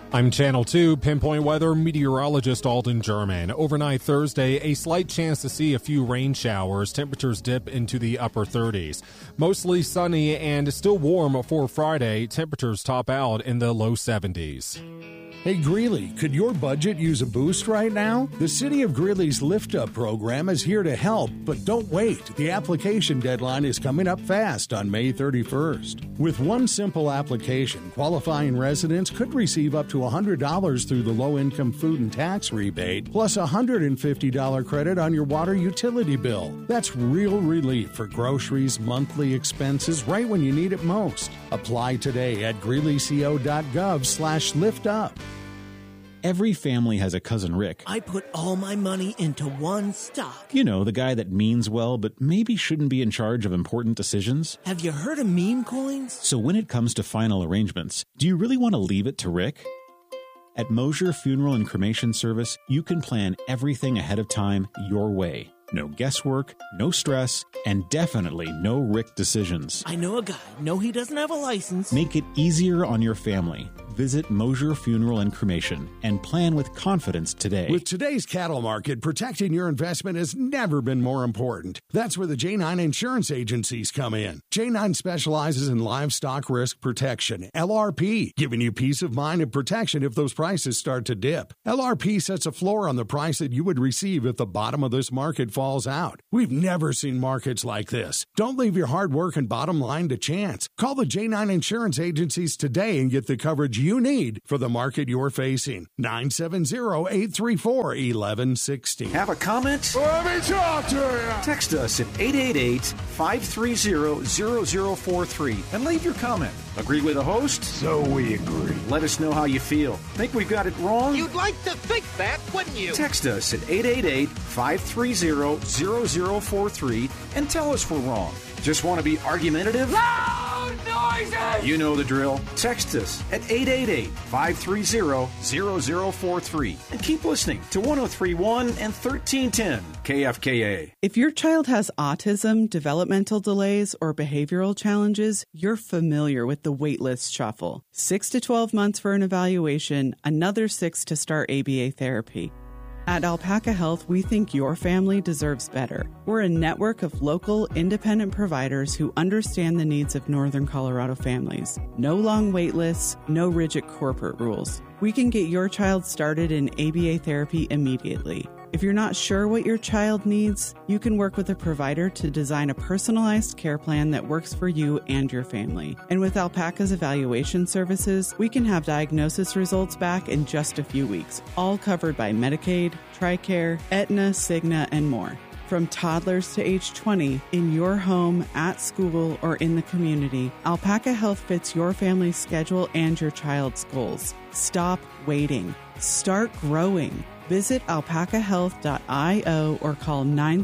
I'm Channel 2 Pinpoint Weather meteorologist Alden German. Overnight Thursday, a slight chance to see a few rain showers. Temperatures dip into the upper 30s. Mostly sunny and still warm for Friday. Temperatures top out in the low 70s. Hey Greeley, could your budget use a boost right now? The City of Greeley's Lift Up program is here to help, but don't wait. The application deadline is coming up fast on May 31st. With one simple application, qualifying residents could receive up to $100 through the low-income food and tax rebate, plus a $150 credit on your water utility bill. That's real relief for groceries, monthly expenses, right when you need it most. Apply today at greeleyco.gov/liftup. Every family has a cousin Rick. I put all my money into one stock. You know, the guy that means well, but maybe shouldn't be in charge of important decisions. Have you heard of meme coins? So when it comes to final arrangements, do you really want to leave it to Rick? At Mosier Funeral and Cremation Service, you can plan everything ahead of time your way. No guesswork, no stress, and definitely no Rick decisions. I know a guy. No, he doesn't have a license. Make it easier on your family. Visit Mosier Funeral and Cremation and plan with confidence today. With today's cattle market, protecting your investment has never been more important. That's where the J9 insurance agencies come in. J9 specializes in livestock risk protection, LRP, giving you peace of mind and protection if those prices start to dip. LRP sets a floor on the price that you would receive if the bottom of this market falls out. We've never seen markets like this. Don't leave your hard work and bottom line to chance. Call the J9 insurance agencies today and get the coverage you need for the market you're facing. 970-834-1160. Have a comment? Let me talk to you. Text us at 888-530-0043 and leave your comment. Agree with the host? So we agree. Let us know how you feel. Think we've got it wrong? You'd like to think that, wouldn't you? Text us at 888-530-0043 and tell us we're wrong. Just want to be argumentative? Loud noises! You know the drill. Text us at 888-530-0043 and keep listening to 103.1 and 1310 KFKA. If your child has autism, developmental delays, or behavioral challenges, you're familiar with the waitlist shuffle. 6 to 12 months for an evaluation, another 6 to start ABA therapy. At Alpaca Health, we think your family deserves better. We're a network of local, independent providers who understand the needs of Northern Colorado families. No long wait lists, no rigid corporate rules. We can get your child started in ABA therapy immediately. If you're not sure what your child needs, you can work with a provider to design a personalized care plan that works for you and your family. And with Alpaca's evaluation services, we can have diagnosis results back in just a few weeks, all covered by Medicaid, TRICARE, Aetna, Cigna, and more. From toddlers to age 20, in your home, at school, or in the community, Alpaca Health fits your family's schedule and your child's goals. Stop waiting. Start growing. Visit alpacahealth.io or call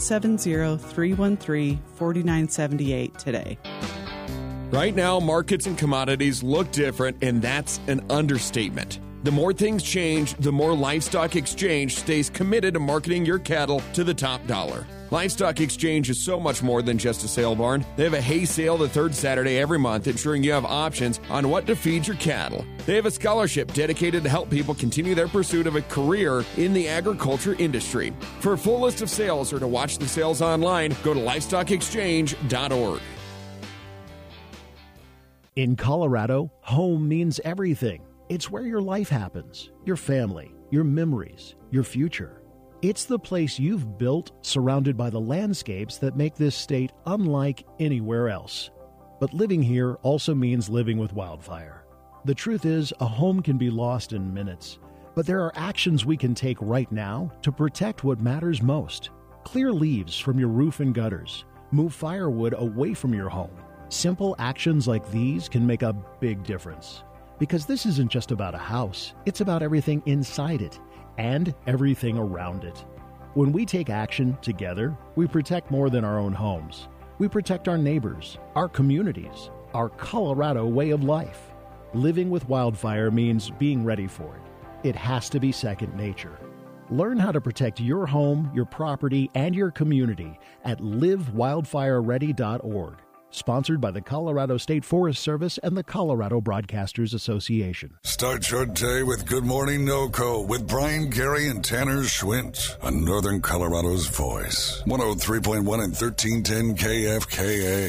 970-313-4978 today. Right now, markets and commodities look different, and that's an understatement. The more things change, the more Livestock Exchange stays committed to marketing your cattle to the top dollar. Livestock Exchange is so much more than just a sale barn. They have a hay sale the third Saturday every month, ensuring you have options on what to feed your cattle. They have a scholarship dedicated to help people continue their pursuit of a career in the agriculture industry. For a full list of sales or to watch the sales online, go to livestockexchange.org. In Colorado, home means everything. It's where your life happens, your family, your memories, your future. It's the place you've built, surrounded by the landscapes that make this state unlike anywhere else. But living here also means living with wildfire. The truth is, a home can be lost in minutes, but there are actions we can take right now to protect what matters most. Clear leaves from your roof and gutters. Move firewood away from your home. Simple actions like these can make a big difference. Because this isn't just about a house, it's about everything inside it and everything around it. When we take action together, we protect more than our own homes. We protect our neighbors, our communities, our Colorado way of life. Living with wildfire means being ready for it. It has to be second nature. Learn how to protect your home, your property, and your community at livewildfireready.org. Sponsored by the Colorado State Forest Service and the Colorado Broadcasters Association. Start your day with Good Morning NoCo with Brian, Gary, and Tanner Schwint on Northern Colorado's voice. 103.1 and 1310 KFKA.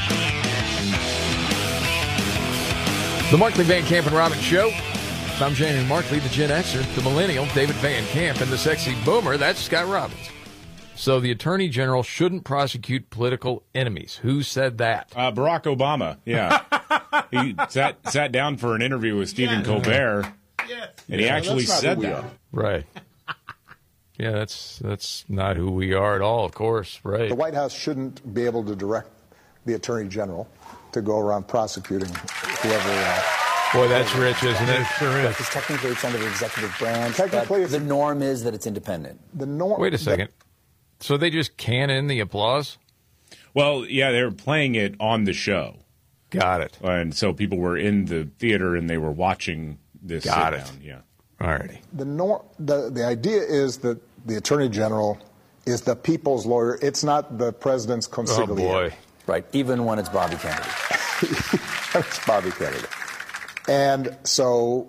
The Markley, Van Camp, and Robbins Show. I'm Shannon Markley, the Gen Xer, the Millennial, David Van Camp, and the Sexy Boomer. That's Scott Robbins. So the Attorney General shouldn't prosecute political enemies. Who said that? Barack Obama, yeah. He sat down for an interview with Stephen Colbert, and he actually said that. Right. Yeah, that's not who we are at all, of course, right. The White House shouldn't be able to direct the Attorney General to go around prosecuting whoever... Boy, that's rich, isn't it? Sure is. Because technically it's under the executive branch. Technically, the norm is that it's independent. The norm. Wait a second. So they just can in the applause? Well, yeah, they were playing it on the show. Got it. And so people were in the theater and they were watching this. Got it. Down. Yeah. All righty. The idea is that the Attorney General is the people's lawyer. It's not the president's consigliere. Oh, boy. Right, even when it's Bobby Kennedy. It's Bobby Kennedy. And so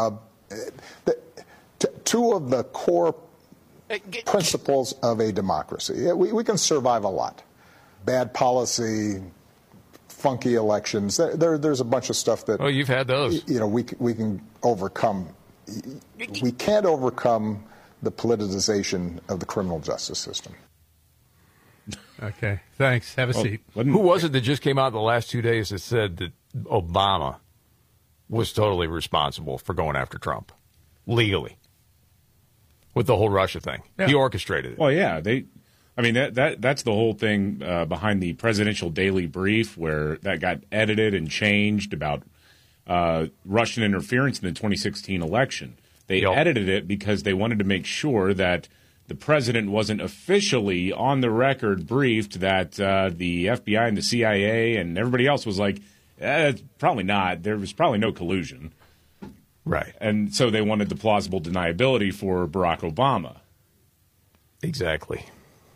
two of the core principles of a democracy, we can survive a lot. Bad policy, funky elections, there's a bunch of stuff that... Oh, you've had those. We can overcome. We can't overcome the politicization of the criminal justice system. Okay, thanks. Have a seat. Who was it that just came out in the last 2 days that said that Obama was totally responsible for going after Trump legally with the whole Russia thing? Yeah. He orchestrated it. Well, yeah, that's the whole thing behind the presidential daily brief, where that got edited and changed about Russian interference in the 2016 election. They edited it because they wanted to make sure that the president wasn't officially on the record briefed that the FBI and the CIA and everybody else was like, probably not. There was probably no collusion. Right. And so they wanted the plausible deniability for Barack Obama. Exactly.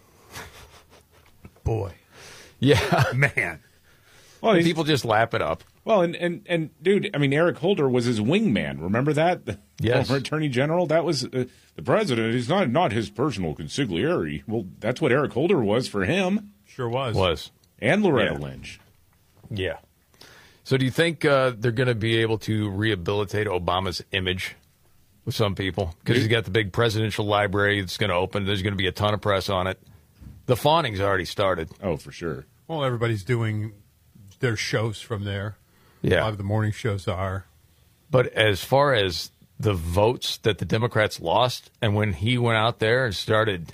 Boy. Yeah. Man. Well, people just lap it up. Well, and dude, Eric Holder was his wingman. Remember that? Yes. Former Attorney General? That was the president. He's not his personal consigliere. Well, that's what Eric Holder was for him. Sure was. And Loretta Lynch. Yeah. So do you think they're going to be able to rehabilitate Obama's image with some people? Because he's got the big presidential library that's going to open. There's going to be a ton of press on it. The fawning's already started. Oh, for sure. Well, everybody's doing their shows from there. Yeah. A lot of the morning shows are. But as far as the votes that the Democrats lost, and when he went out there and started,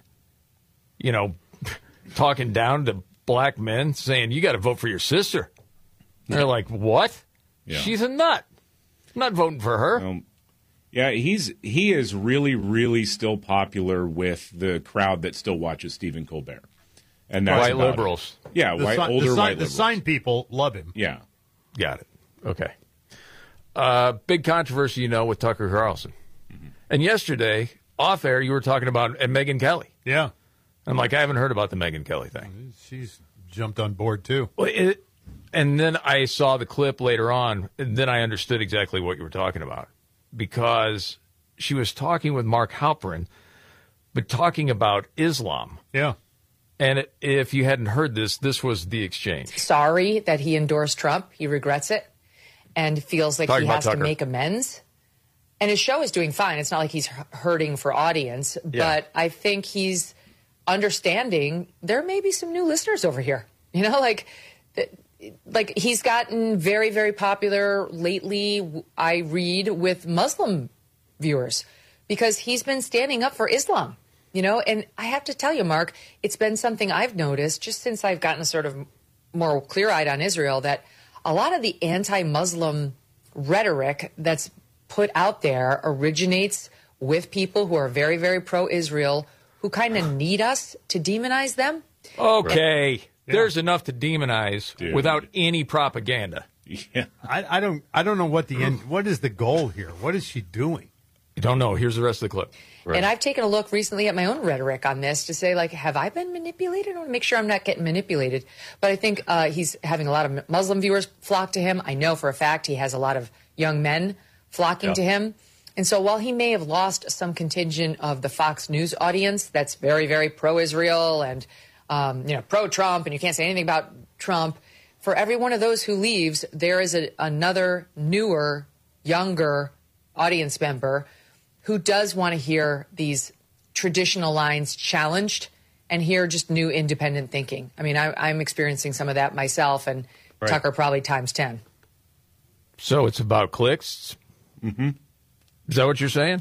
talking down to black men, saying, you got to vote for your sister. They're like, what? Yeah. She's a nut. I'm not voting for her. Yeah, he is really, really still popular with the crowd that still watches Stephen Colbert. And that's white liberals. Yeah, white white liberals. The sign people love him. Yeah. Got it. Okay. Big controversy, with Tucker Carlson. Mm-hmm. And yesterday, off air, you were talking about Megyn Kelly. Yeah. I'm like, I haven't heard about the Megyn Kelly thing. She's jumped on board, too. Well, and then I saw the clip later on, and then I understood exactly what you were talking about. Because she was talking with Mark Halperin, but talking about Islam. Yeah. And if you hadn't heard this was the exchange. Sorry that he endorsed Trump. He regrets it and feels like he has to make amends. And his show is doing fine. It's not like he's hurting for audience. Yeah. But I think he's understanding there may be some new listeners over here. Like he's gotten very, very popular lately, I read, with Muslim viewers because he's been standing up for Islam. And I have to tell you, Mark, it's been something I've noticed just since I've gotten sort of more clear-eyed on Israel, that a lot of the anti-Muslim rhetoric that's put out there originates with people who are very, very pro-Israel, who kind of need us to demonize them. Okay. There's enough to demonize without any propaganda. Yeah. I don't know what the end. What is the goal here? What is she doing? You don't know. Here's the rest of the clip. Right. And I've taken a look recently at my own rhetoric on this to say, like, have I been manipulated? I want to make sure I'm not getting manipulated. But I think he's having a lot of Muslim viewers flock to him. I know for a fact he has a lot of young men flocking to him. And so while he may have lost some contingent of the Fox News audience that's very, very pro-Israel and, pro-Trump, and you can't say anything about Trump, for every one of those who leaves, there is another newer, younger audience member who does want to hear these traditional lines challenged and hear just new independent thinking. I mean, I'm experiencing some of that myself, and Tucker probably times 10. So it's about clicks? Mm-hmm. Is that what you're saying?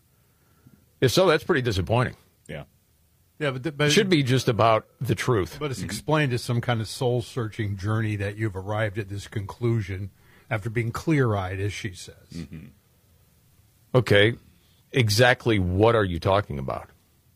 If so, that's pretty disappointing. Yeah. Yeah, but it should be just about the truth. But it's explained as some kind of soul-searching journey that you've arrived at this conclusion after being clear-eyed, as she says. Mm-hmm. Okay. Exactly what are you talking about?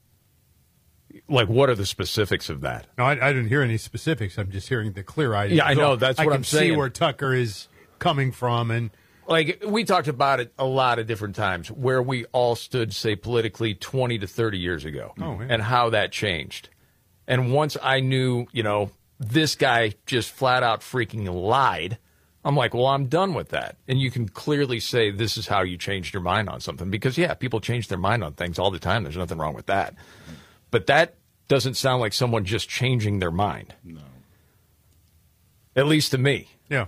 Like, what are the specifics of that? No, I didn't hear any specifics. I'm just hearing the clear-eyed. Yeah, I know. That's what I'm saying. I can see where Tucker is coming from. And like, we talked about it a lot of different times, where we all stood, say, politically 20 to 30 years ago, and how that changed. And once I knew, this guy just flat out freaking lied, I'm like, well, I'm done with that. And you can clearly say this is how you changed your mind on something. Because, people change their mind on things all the time. There's nothing wrong with that. But that doesn't sound like someone just changing their mind. No. At least to me. Yeah.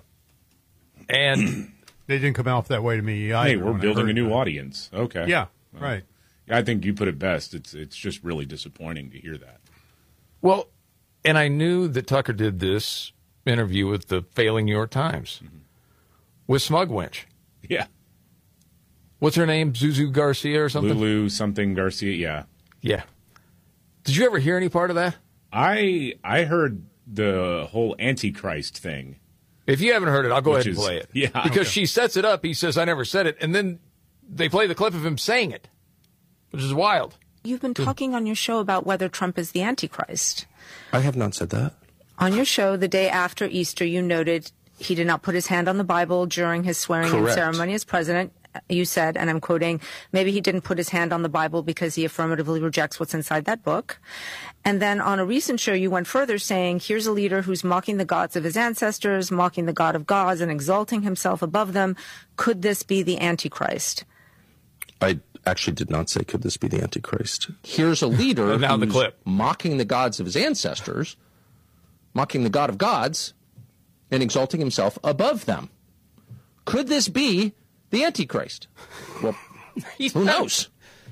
And they didn't come off that way to me either. Hey, we're building a new audience. Okay. Yeah, right. I think you put it best. It's just really disappointing to hear that. Well, and I knew that Tucker did this interview with the failing New York Times with Smugwinch. Yeah. What's her name? Zuzu Garcia or something? Lulu something Garcia, yeah. Yeah. Did you ever hear any part of that? I heard the whole Antichrist thing. If you haven't heard it, I'll go ahead and play it. Yeah. Because she sets it up. He says, I never said it. And then they play the clip of him saying it, which is wild. You've been talking on your show about whether Trump is the Antichrist. I have not said that. On your show, the day after Easter, you noted he did not put his hand on the Bible during his swearing-in ceremony as president. You said, and I'm quoting, maybe he didn't put his hand on the Bible because he affirmatively rejects what's inside that book. And then on a recent show, you went further saying, here's a leader who's mocking the gods of his ancestors, mocking the God of gods, and exalting himself above them. Could this be the Antichrist? I actually did not say, could this be the Antichrist? Here's a leader now who's the clip. Mocking the gods of his ancestors, mocking the God of gods, and exalting himself above them. Could this be the Antichrist? Well, who knows?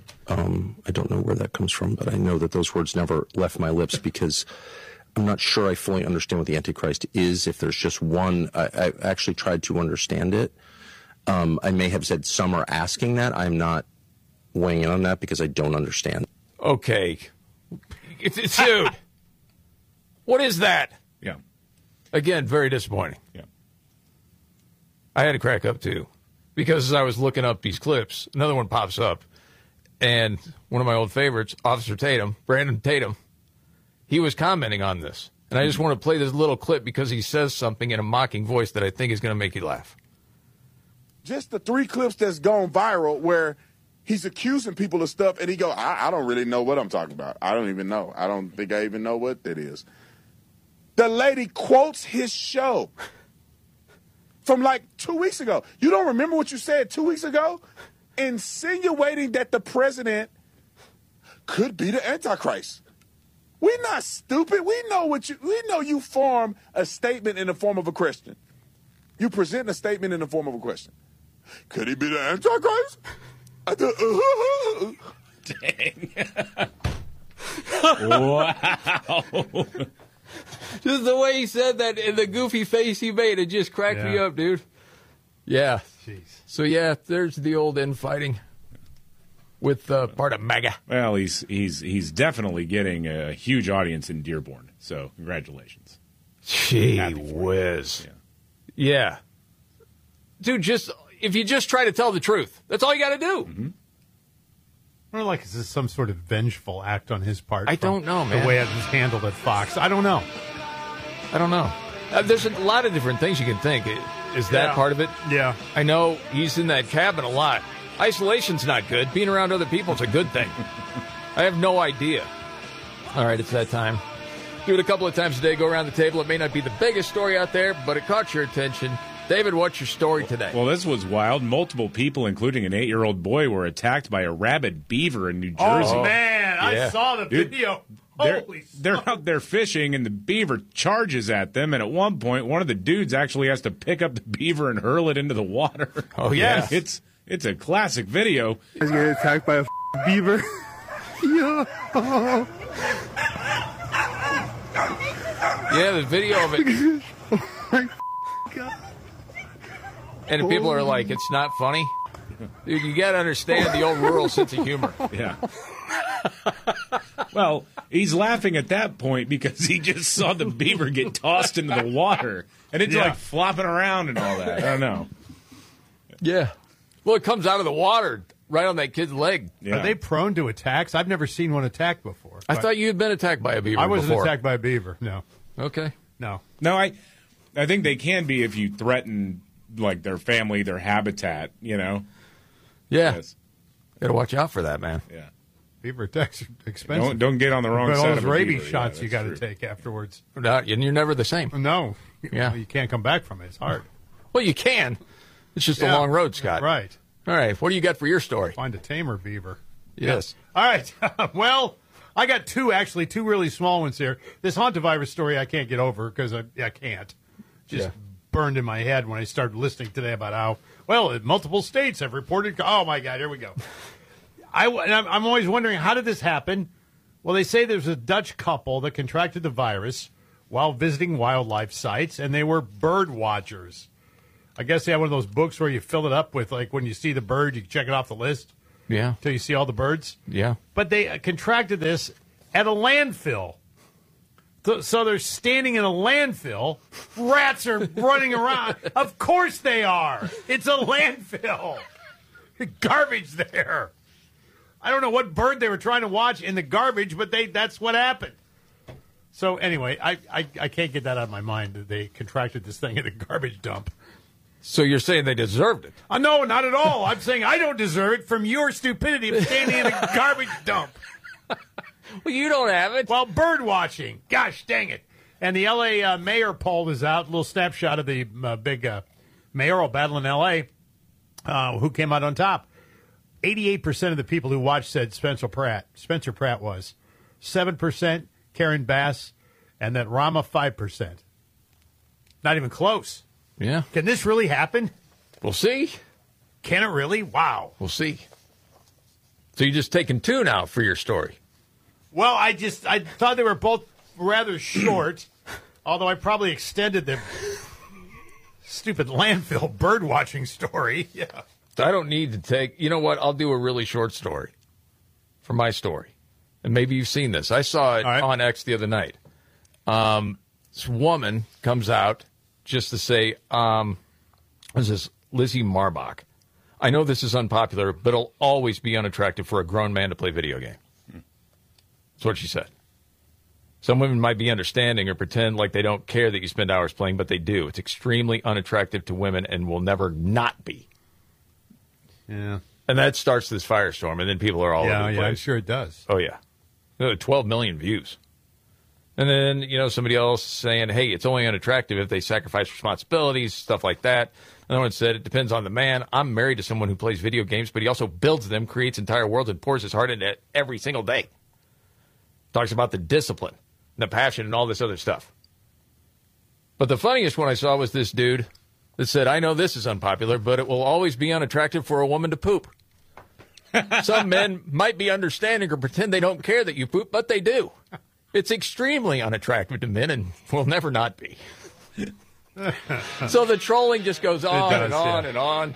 I don't know where that comes from, but I know that those words never left my lips because I'm not sure I fully understand what the Antichrist is. If there's just one, I actually tried to understand it. I may have said some are asking that. I'm not weighing in on that because I don't understand. Okay. Dude, what is that? Yeah. Again, very disappointing. Yeah. I had to crack up, too. Because as I was looking up these clips, another one pops up. And one of my old favorites, Officer Tatum, Brandon Tatum, he was commenting on this. And I just want to play this little clip because he says something in a mocking voice that I think is going to make you laugh. Just the 3 clips that's gone viral where he's accusing people of stuff, and he go, I don't really know what I'm talking about. I don't even know. I don't think I even know what that is. The lady quotes his show from like 2 weeks ago. You don't remember what you said 2 weeks ago? Insinuating that the president could be the Antichrist. We're not stupid. We know you form a statement in the form of a question. You present a statement in the form of a question. Could he be the Antichrist? Dang. Wow. Just the way he said that and the goofy face he made, it just cracked me up, dude. Yeah. Jeez. So, there's the old infighting with part of MAGA. Well, he's definitely getting a huge audience in Dearborn, so congratulations. Gee whiz. Yeah. Dude, if you just try to tell the truth, that's all you got to do. Mm-hmm. I don't like, is this some sort of vengeful act on his part? I don't know, man. The way it was handled at Fox. I don't know. There's a lot of different things you can think. Is that part of it? Yeah. I know he's in that cabin a lot. Isolation's not good. Being around other people is a good thing. I have no idea. All right, it's that time. Do it a couple of times a day. Go around the table. It may not be the biggest story out there, but it caught your attention. David, what's your story today? Well, this was wild. Multiple people, including an 8-year-old boy, were attacked by a rabid beaver in New Jersey. Oh, man. I saw the video. They're out there fishing, and the beaver charges at them. And at one point, one of the dudes actually has to pick up the beaver and hurl it into the water. Oh, yeah. It's a classic video. I was getting attacked by a beaver. Yo. Yeah, the video of it. Oh, my God. And people are like, it's not funny. Dude, you got to understand the old rural sense of humor. Yeah. Well, he's laughing at that point because he just saw the beaver get tossed into the water. And it's like flopping around and all that. I don't know. Yeah. Well, it comes out of the water right on that kid's leg. Yeah. Are they prone to attacks? I've never seen one attack before. I thought you had been attacked by a beaver I wasn't before. attacked by a beaver, no. Okay. No, I think they can be if you threaten, like, their family, their habitat, you know? Yeah. Yes. Got to watch out for that, man. Yeah. Beaver attacks are expensive. Don't get on the wrong side all of those a rabies beaver. shots you got to take afterwards. And you're never the same. No. Yeah. You can't come back from it. It's hard. Well, you can. It's just a long road, Scott. Right. All right. What do you got for your story? Find a tamer beaver. Yes. All right. Well, I got two really small ones here. This hantavirus story I can't get over because I can't. Just burned in my head when I started listening today about how, well, multiple states have reported. Oh, my God, here we go. I'm always wondering, how did this happen? Well, they say there's a Dutch couple that contracted the virus while visiting wildlife sites, and they were bird watchers. I guess they have one of those books where you fill it up with, like, when you see the bird, you check it off the list. Yeah. Until you see all the birds. Yeah. But they contracted this at a landfill. So they're standing in a landfill. Rats are running around. Of course they are. It's a landfill. Garbage there. I don't know what bird they were trying to watch in the garbage, but that's what happened. So anyway, I can't get that out of my mind that they contracted this thing at a garbage dump. So you're saying they deserved it? No, not at all. I'm saying I don't deserve it from your stupidity of standing in a garbage dump. Well, you don't have it. Well, bird watching. Gosh dang it. And the L.A. mayor poll is out. A little snapshot of the big mayoral battle in L.A. Who came out on top. 88% of the people who watched said Spencer Pratt was. 7% Karen Bass. And then Rama 5%. Not even close. Yeah. Can this really happen? We'll see. Can it really? Wow. We'll see. So you're just taking two now for your story. Well, I thought they were both rather short, although I probably extended the stupid landfill bird watching story. Yeah. I don't need to take, you know what? I'll do a really short story for my story. And maybe you've seen this. I saw it on X the other night. This woman comes out just to say, this is Lizzie Marbach. I know this is unpopular, but it'll always be unattractive for a grown man to play video games. That's what she said. Some women might be understanding or pretend like they don't care that you spend hours playing, but they do. It's extremely unattractive to women and will never not be. Yeah. And that starts this firestorm, and then people are all over the place. Yeah, I'm sure it does. Oh, yeah. 12 million views. And then, somebody else saying, hey, it's only unattractive if they sacrifice responsibilities, stuff like that. Another one said, it depends on the man. I'm married to someone who plays video games, but he also builds them, creates entire worlds, and pours his heart into it every single day. Talks about the discipline, and the passion, and all this other stuff. But the funniest one I saw was this dude that said, I know this is unpopular, but it will always be unattractive for a woman to poop. Some men might be understanding or pretend they don't care that you poop, but they do. It's extremely unattractive to men and will never not be. So the trolling just goes on and on and on.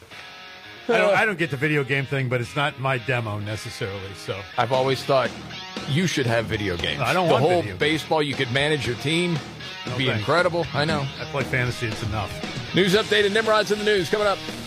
I don't get the video game thing, but it's not my demo necessarily. So I've always thought you should have video games. I don't want the whole video baseball. You could manage your team. It'd be incredible. I know. I play fantasy. It's enough. News update and Nimrod's in the news coming up.